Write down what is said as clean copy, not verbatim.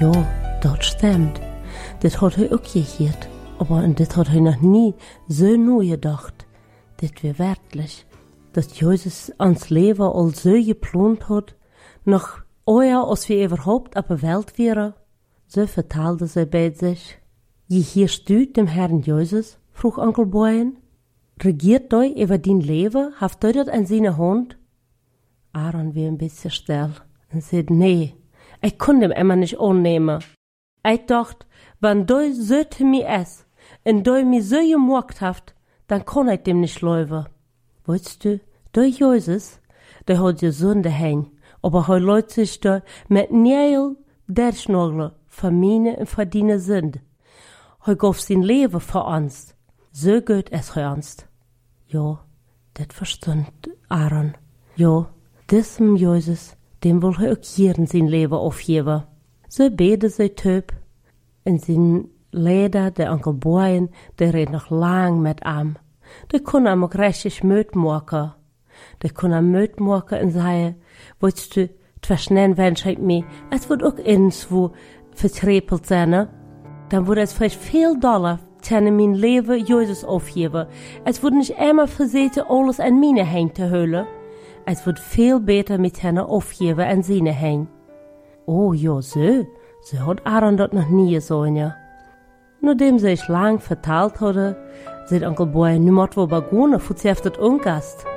Ja, dat stimmt. Dit had hij ook gehört. Aber dit had hij nog nie so neu gedacht. Dit wär werklich, dass Jesus ans Leben al so geplant hat, noch eher als wir überhaupt auf der Welt wären. So vertelde sie bei sich. Gehörst du dem Herrn Jesus? Frug Onkel Brian. Regiert du über dein Leben? Haft du das in seiner Hand? Aaron war ein bisschen still und sagte, nee, ich konnte ihm immer nicht annehmen. Ich dachte, wenn du so zu mir ist und du mich so gemacht hast, dann kann ich dem nicht laufen. Weißt du, der Jesus, der hat ja Sünde hängen, aber er lässt sich da mit Nägel durchschnageln für meine und für deine Sünde. Er gab sein Leben für uns. So gut ist er uns. Ja, das verstand Aaron. Ja, diesem Jesus, dem will er auch hier in sein Leben aufgeben. So beten sie Typ. In sein Leder, der Onkel Brian, der redet noch lang mit ihm. Der kann ihm auch richtig Mut machen. Der kann ihm Mut machen und sagen, weißt du, verschneiden wünsche ich mir, es wird auch irgendwo vertrepelt sein, ne? Dann würde es vielleicht viel Dollar zu mein Leben Jesus aufgeben. Es würde nicht immer versuchen, alles an meine Hände zu holen. Es wird viel besser mit ihnen aufgeben an seine Hände. Oh ja, so hat Aaron das noch nie gesagt, ja. Nachdem sie sich lang verteilt hatte, sagt Onkel Brian, nu moet we begonnen, voor ze heeft het ongast.